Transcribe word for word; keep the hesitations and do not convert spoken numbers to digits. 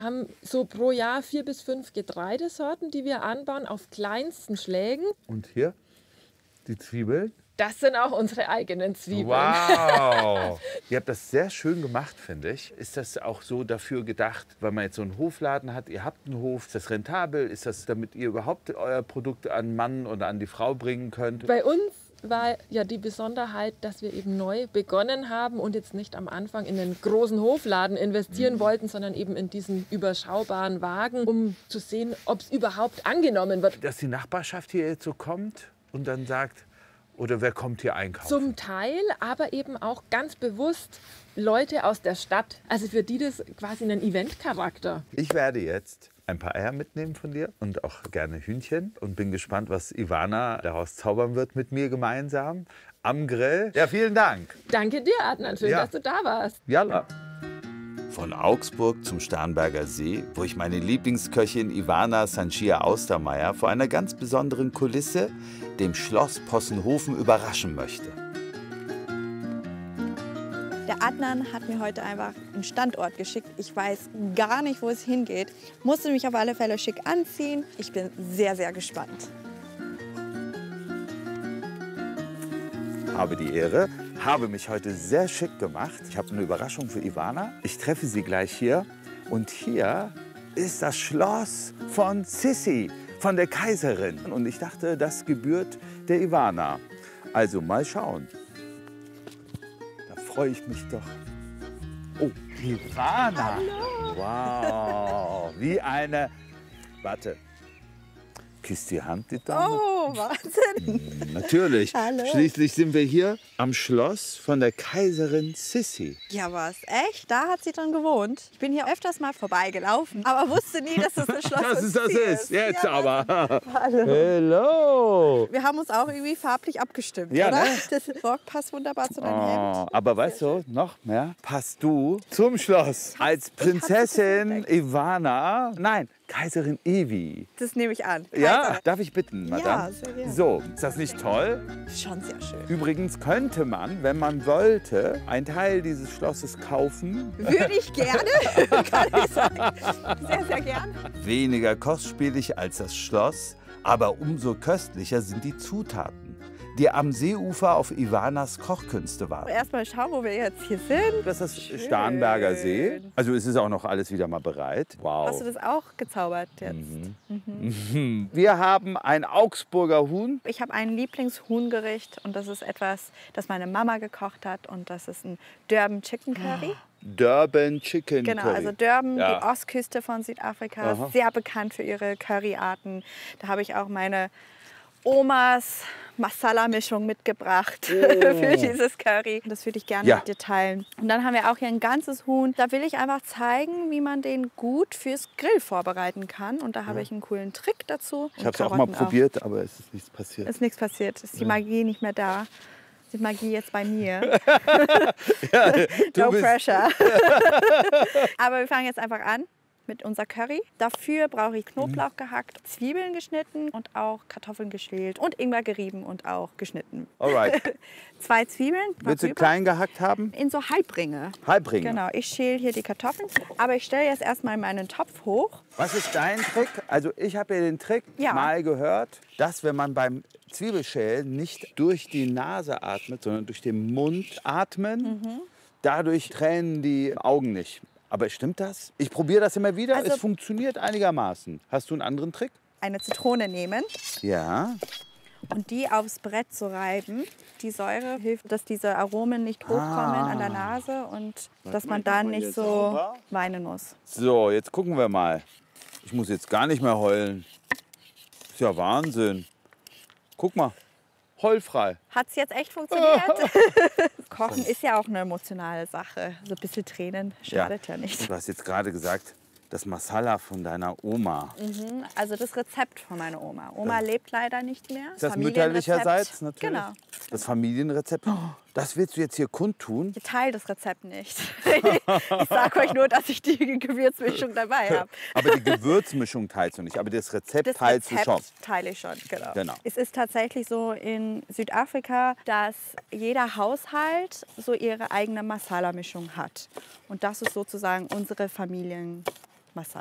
Wir haben so pro Jahr vier bis fünf Getreidesorten, die wir anbauen auf kleinsten Schlägen. Und hier die Zwiebeln? Das sind auch unsere eigenen Zwiebeln. Wow! Ihr habt das sehr schön gemacht, finde ich. Ist das auch so dafür gedacht, weil man jetzt so einen Hofladen hat, ihr habt einen Hof, ist das rentabel? Ist das, damit ihr überhaupt euer Produkt an Mann oder an die Frau bringen könnt? Bei uns war ja die Besonderheit, dass wir eben neu begonnen haben und jetzt nicht am Anfang in den großen Hofladen investieren mhm. wollten, sondern eben in diesen überschaubaren Wagen, um zu sehen, ob es überhaupt angenommen wird. Dass die Nachbarschaft hier jetzt so kommt und dann sagt, oder wer kommt hier einkaufen? Zum Teil, aber eben auch ganz bewusst Leute aus der Stadt. Also für die das quasi einen Eventcharakter. Ich werde jetzt ein paar Eier mitnehmen von dir und auch gerne Hühnchen und bin gespannt, was Ivana daraus zaubern wird mit mir gemeinsam am Grill. Ja, vielen Dank. Danke dir, Adnan. Schön, ja. dass du da warst. Jalla. Von Augsburg zum Starnberger See, wo ich meine Lieblingsköchin Ivana Sanchia-Austermeier vor einer ganz besonderen Kulisse, dem Schloss Possenhofen, überraschen möchte. Der Adnan hat mir heute einfach einen Standort geschickt. Ich weiß gar nicht, wo es hingeht. Musste mich auf alle Fälle schick anziehen. Ich bin sehr, sehr gespannt. Habe die Ehre, habe mich heute sehr schick gemacht. Ich habe eine Überraschung für Ivana. Ich treffe sie gleich hier. Und hier ist das Schloss von Sissi, von der Kaiserin. Und ich dachte, das gebührt der Ivana. Also mal schauen. Da freue ich mich doch. Oh, Ivana. Hallo. Wow, wie eine... Warte. Küsst die Hand, die Dame? Oh, Wahnsinn. Natürlich. Hallo. Schließlich sind wir hier am Schloss von der Kaiserin Sissi. Ja, was? Echt? Da hat sie drin gewohnt. Ich bin hier öfters mal vorbeigelaufen, aber wusste nie, dass das das Schloss Das ist das Sissi ist. Jetzt ja, aber. Hallo. Hello. Wir haben uns auch irgendwie farblich abgestimmt, Ja, oder? ne? Das Rock passt wunderbar zu deinem Oh, Hemd. aber weißt du, noch mehr? Passt du zum Schloss als Prinzessin Ivana? Nein, Kaiserin Evi. Das nehme ich an. Ja, darf ich bitten, Madame? Ja, sehr gerne. So, ist das nicht toll? Schon sehr schön. Übrigens könnte man, wenn man wollte, einen Teil dieses Schlosses kaufen. Würde ich gerne, kann ich sagen. Sehr, sehr gern. Weniger kostspielig als das Schloss, aber umso köstlicher sind die Zutaten, die am Seeufer auf Ivanas Kochkünste warten. Erstmal schauen, wo wir jetzt hier sind. Das ist das Schön. Starnberger See. Also es ist auch noch alles wieder mal bereit. Wow. Hast du das auch gezaubert jetzt? Mhm. Mhm. Wir haben ein Augsburger Huhn. Ich habe ein Lieblingshuhngericht und das ist etwas, das meine Mama gekocht hat und das ist ein Durban Chicken Curry. Durban Chicken Genau, Curry. also Durban, Ja. die Ostküste von Südafrika, Aha. sehr bekannt für ihre Curryarten. Da habe ich auch meine Omas Masala-Mischung mitgebracht Oh. für dieses Curry. Das würde ich gerne Ja. mit dir teilen. Und dann haben wir auch hier ein ganzes Huhn. Da will ich einfach zeigen, wie man den gut fürs Grill vorbereiten kann. Und da habe ich einen coolen Trick dazu. Ich Und habe es auch mal Karotten probiert, aber es ist nichts passiert. Ist nichts passiert. Ist die Magie nicht mehr da. Ist die Magie jetzt bei mir. Ja, du No bist- pressure. Aber wir fangen jetzt einfach an mit unser Curry. Dafür brauche ich Knoblauch gehackt, Zwiebeln geschnitten und auch Kartoffeln geschält und Ingwer gerieben und auch geschnitten. Alright. Zwei Zwiebeln. Willst du rüber. klein gehackt haben? In so Halbringe. Halbringe. Genau, ich schäle hier die Kartoffeln. Aber ich stelle jetzt erstmal meinen Topf hoch. Was ist dein Trick? Also ich habe ja den Trick Ja. mal gehört, dass wenn man beim Zwiebelschälen nicht durch die Nase atmet, sondern durch den Mund atmen, Mhm. dadurch tränen die Augen nicht. Aber stimmt das? Ich probiere das immer wieder. Also- es funktioniert einigermaßen. Hast du einen anderen Trick? Eine Zitrone nehmen Ja. und die aufs Brett zu reiben. Die Säure hilft, dass diese Aromen nicht hochkommen an der Nase und dass man ich mach dann mal nicht hier so sauber. weinen muss. So, jetzt gucken wir mal. Ich muss jetzt gar nicht mehr heulen. Ist ja Wahnsinn. Guck mal. Heulfrei. Hat es jetzt echt funktioniert? Kochen ist ja auch eine emotionale Sache. So ein bisschen Tränen schadet ja, nicht. Du hast jetzt gerade gesagt, das Masala von deiner Oma. Mhm, also das Rezept von meiner Oma. Oma lebt leider nicht mehr. Ist das Familienrezept. mütterlicherseits natürlich? Genau. Das Familienrezept. Oh, das willst du jetzt hier kundtun? Ich teile das Rezept nicht. Ich sage euch nur, dass ich die Gewürzmischung dabei habe. Aber die Gewürzmischung teilst du nicht, aber das Rezept Das teilst Rezept du schon. teile ich schon, genau. Genau. Es ist tatsächlich so in Südafrika, dass jeder Haushalt so ihre eigene Masala-Mischung hat. Und das ist sozusagen unsere Familienmischung. Masala.